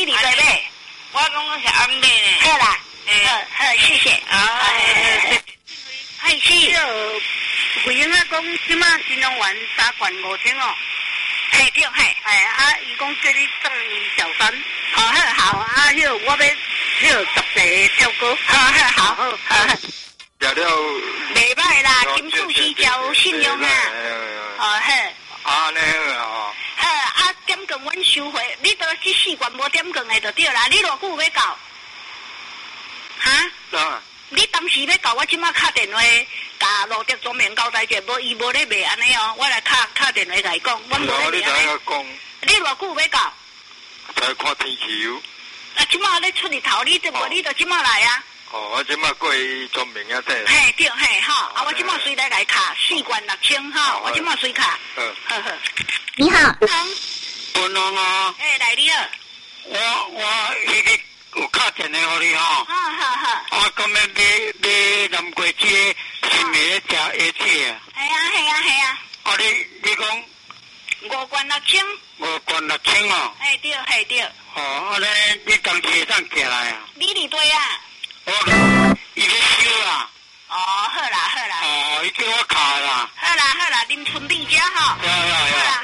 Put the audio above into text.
你伫对买？ 我讲是安妹呢。 好啦，好，谢谢。嗨，是。 回应啊，讲即马新农园3罐5000哦。 嘿，对，嘿。 伊讲叫你送小三。 好。 迄个我要迄个10个跳歌。 好。 了了。 袂歹啦，金属西交信用啊。 安尼好。 点讲阮收回，你都这4罐无点讲的就对啦。你偌久要到？哈？你当时要到，我即马打电话，甲罗德专门交代者，无伊无咧卖安尼哦。我来打电话来讲，我无咧卖安尼。你偌久要到？ 才看天气哦。 即马咧出日头，你就即马来啊？ 我即马过去专门啊说。 嘿，对嘿，我即马随来卡4罐6000我即马随卡。好。 你好。 文龙啊。 来你了。 我迄个。有打电话给你吼，我讲要买南瓜子新米咧食椰子啊。 系啊。 你讲 5罐6000。 5罐6000哦。 对。 安尼你当时会当寄来啊？ 你伫对啊？ 伊咧收啊。 好啦。 伊叫我卡啦。 好啦，恁村里家吼。 好啦。